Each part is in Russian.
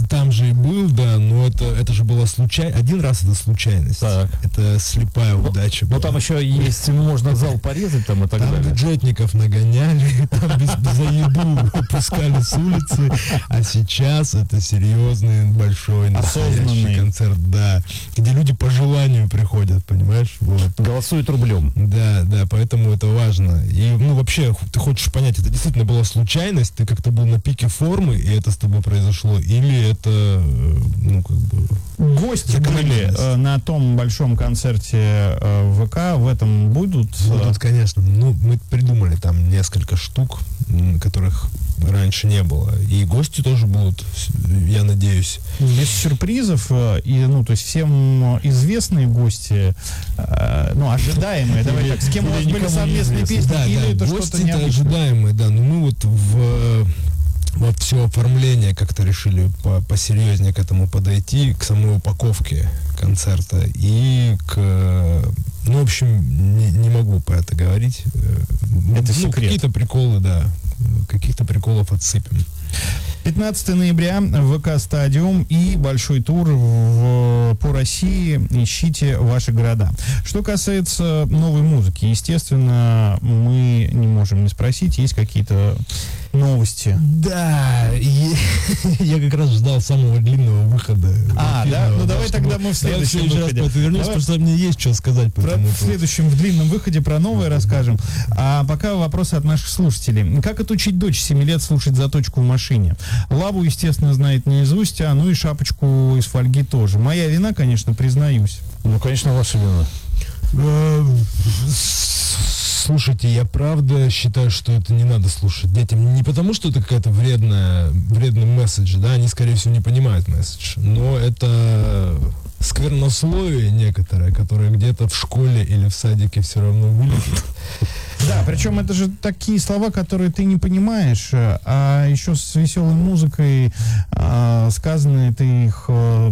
там же и был, да, но это же была случайность. Один раз это случайность. Так. Это слепая удача была. Но там еще есть, можно зал порезать там и так Там далее. бюджетников нагоняли, там за еду пускали с улицы, а сейчас это серьезный, большой, настоящий Осознанный. концерт, да, где люди по желанию приходят, понимаешь, вот. Голосуют рублем. Да, поэтому это важно. И, вообще, ты хочешь понять, это действительно была случайность, ты как-то был на пике формы, и это с тобой произошло, или это, Гости были на том большом концерте ВК, в этом будут? Будут, конечно. Мы придумали там несколько штук, которых раньше не было. И гости тоже будут, я надеюсь. Без сюрпризов, то есть всем известные гости, ожидаемые, давай так, с кем у вас были совместные песни, или это что-то необычное? Гости ожидаемые, да, но мы вот все оформление как-то решили посерьезнее к этому подойти, к самой упаковке концерта и в общем, не могу про это говорить. Это секрет. Какие-то приколы, да, каких-то приколов отсыпем. 15 ноября ВК Стадиум и большой тур по России. Ищите ваши города. Что касается новой музыки, естественно, мы не можем не спросить, есть какие-то новости. Да, я как раз ждал самого длинного выхода. Да? Ну давай тогда мы в следующем выходе. Раз вернусь, потому что мне есть что сказать по этому. В следующем, в длинном выходе про новое расскажем. А пока вопросы от наших слушателей. Как отучить дочь 7 лет слушать заточку в машине? Лаву, естественно, знает наизусть, и шапочку из фольги тоже. Моя вина, конечно, признаюсь. Конечно, ваша вина. Слушайте, я правда считаю, что это не надо слушать детям. Не потому, что это какая-то вредный месседж, да, они, скорее всего, не понимают месседж, но это сквернословие некоторое, которое где-то в школе или в садике все равно вылезет. Да, причем это же такие слова, которые ты не понимаешь, а еще с веселой музыкой сказанные, ты их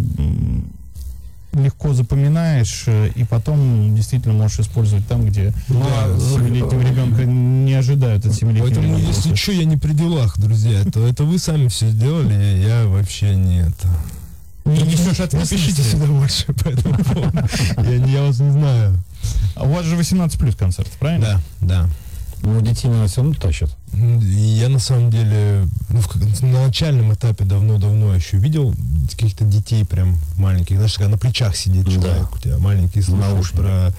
легко запоминаешь, и потом действительно можешь использовать там, где 7-летнего ребенка не ожидают от 7-летнего ребенка. Поэтому, если что, я не при делах, друзья, то это вы сами все сделали, я вообще не это... Не несешь ответственности. Напишите сюда больше по этому поводу. Я вас не знаю. А у вас же 18+ концерт, правильно? Да. Детей на все равно тащат. Я на самом деле на начальном этапе давно еще видел каких-то детей прям маленьких, знаешь, когда на плечах сидит человек, у тебя маленький, слушаешь про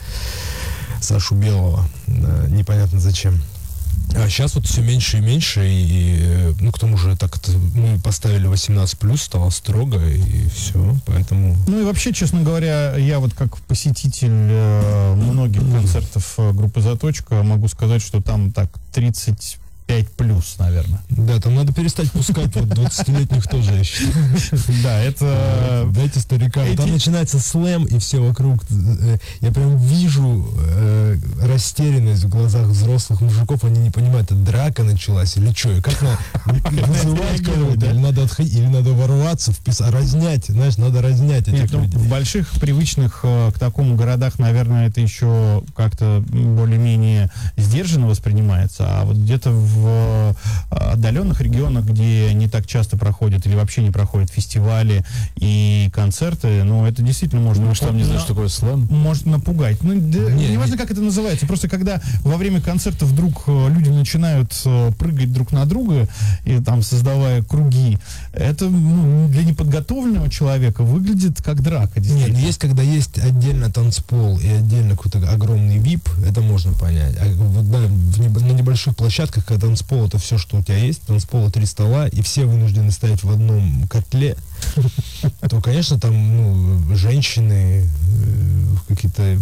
Сашу Белого, непонятно зачем. А сейчас вот все меньше и меньше, и к тому же мы поставили 18+, стало строго, и все, поэтому... Ну и вообще, честно говоря, я вот как посетитель многих концертов группы «Заточка» могу сказать, что там так 35+, наверное. Да, там надо перестать пускать вот 20-летних тоже, я считаю. Да, это... Дайте старикам. Там начинается слэм, и все вокруг. Я прям вижу растерянность в глазах взрослых мужиков. Они не понимают, это драка началась или что. И как вызывать кого-то? Или надо отходить, или надо ворваться, разнять. Знаешь, надо разнять этих людей. В больших, привычных к такому городах, наверное, это еще как-то более-менее сдержанно воспринимается. А вот где-то в отдаленных регионах, где не так часто проходят или вообще не проходят фестивали и концерты, это действительно можно... Ну, что там не знаешь, что такое слэм? Может напугать. Неважно, как это называется. Просто когда во время концерта вдруг люди начинают прыгать друг на друга и там создавая круги, это для неподготовленного человека выглядит как драка. Нет, есть, когда есть отдельно танцпол и отдельно какой-то огромный VIP, это можно понять. А вот, на небольших площадках, когда танцпол — это все, что у тебя есть, танцпола 3 стола, и все вынуждены стоять в одном котле, то, конечно, там, женщины, какие-то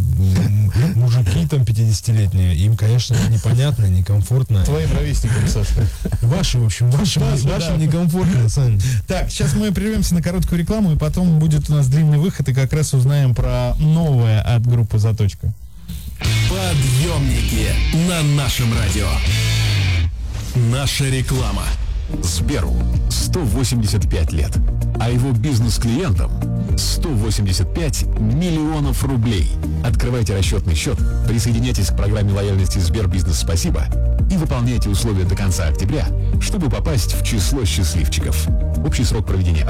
мужики там 50-летние, им, конечно, непонятно, некомфортно. Твоим ровесникам, Саша. Вашим некомфортно, Саня. Так, сейчас мы прервемся на короткую рекламу, и потом будет у нас длинный выход, и как раз узнаем про новое от группы «Заточка». Подъемники на нашем радио. Наша реклама. Сберу 185 лет, а его бизнес-клиентам 185 миллионов рублей. Открывайте расчетный счет, присоединяйтесь к программе лояльности Сбербизнес «Спасибо» и выполняйте условия до конца октября, чтобы попасть в число счастливчиков. Общий срок проведения